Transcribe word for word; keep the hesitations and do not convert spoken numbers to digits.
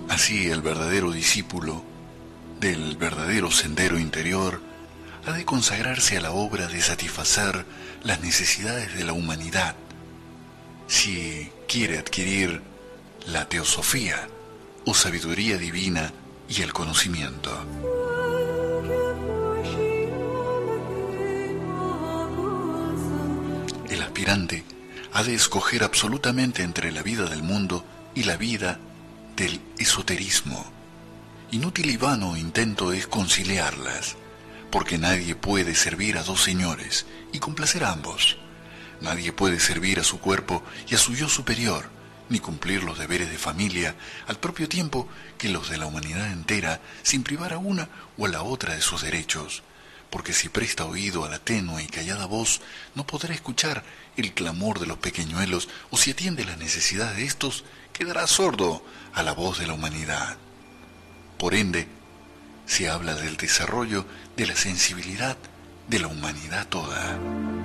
Así el verdadero discípulo del verdadero sendero interior ha de consagrarse a la obra de satisfacer las necesidades de la humanidad si quiere adquirir la teosofía o sabiduría divina y el conocimiento. El aspirante ha de escoger absolutamente entre la vida del mundo y la vida del esoterismo. Inútil y vano intento es conciliarlas, porque nadie puede servir a dos señores y complacer a ambos. Nadie puede servir a su cuerpo y a su yo superior, ni cumplir los deberes de familia al propio tiempo que los de la humanidad entera, sin privar a una o a la otra de sus derechos, porque si presta oído a la tenue y callada voz, no podrá escuchar el clamor de los pequeñuelos, o si atiende las necesidades de éstos, quedará sordo a la voz de la humanidad. Por ende, se habla del desarrollo de la sensibilidad de la humanidad toda.